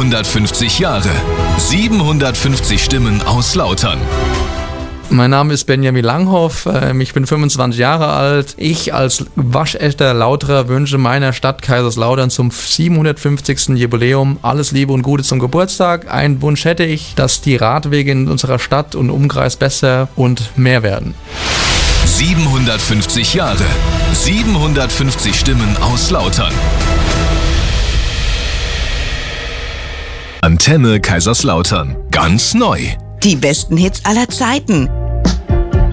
750 Jahre. 750 Stimmen aus Lautern. Mein Name ist Benjamin Langhoff, ich bin 25 Jahre alt. Ich als waschechter Lauterer wünsche meiner Stadt Kaiserslautern zum 750. Jubiläum alles Liebe und Gute zum Geburtstag. Einen Wunsch hätte ich, dass die Radwege in unserer Stadt und Umkreis besser und mehr werden. 750 Jahre. 750 Stimmen aus Lautern. Antenne Kaiserslautern. Ganz neu. Die besten Hits aller Zeiten.